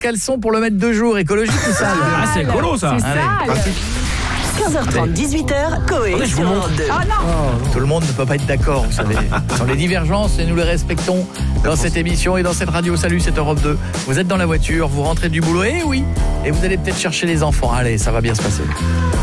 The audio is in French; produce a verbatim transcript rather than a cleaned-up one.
caleçon pour le mettre deux jours, écologique ou sale? Ah, c'est écolo ça. C'est Allez, sale. quinze heures trente, dix-huit heures, Coé Attendez, je vous sur montre. Europe deux. Ah non. tout le monde ne peut pas être d'accord, vous savez. Ce sont les divergences et nous les respectons dans cette émission et dans cette radio. Salut, c'est Europe deux. Vous êtes dans la voiture, vous rentrez du boulot, et oui, et vous allez peut-être chercher les enfants. Allez, ça va bien se passer.